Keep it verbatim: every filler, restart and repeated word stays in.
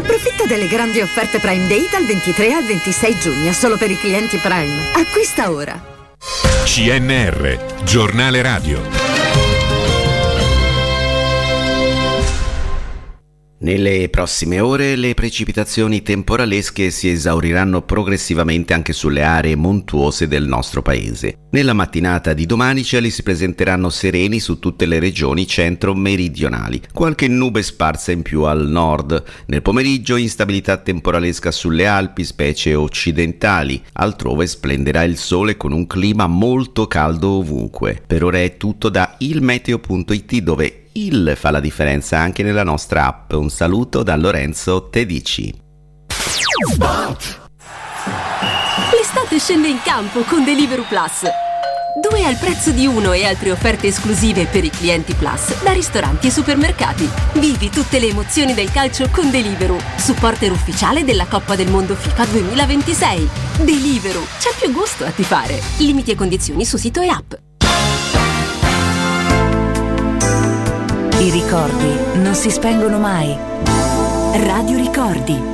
Approfitta delle grandi offerte Prime Day dal ventitré al ventisei giugno, solo per i clienti Prime. Acquista ora. C N R, giornale radio. Nelle prossime ore le precipitazioni temporalesche si esauriranno progressivamente anche sulle aree montuose del nostro paese. Nella mattinata di domani i cieli si presenteranno sereni su tutte le regioni centro-meridionali, qualche nube sparsa in più al nord. Nel pomeriggio instabilità temporalesca sulle Alpi, specie occidentali. Altrove splenderà il sole con un clima molto caldo ovunque. Per ora è tutto da ilmeteo punto it, dove il fa la differenza anche nella nostra app. Un saluto da Lorenzo Tedici. L'estate scende in campo con Deliveroo Plus. Due al prezzo di uno e altre offerte esclusive per i clienti Plus da ristoranti e supermercati. Vivi tutte le emozioni del calcio con Deliveroo, supporter ufficiale della Coppa del Mondo FIFA duemilaventisei. Deliveroo, c'è più gusto a tifare. Limiti e condizioni su sito e app. I ricordi non si spengono mai. Radio Ricordi.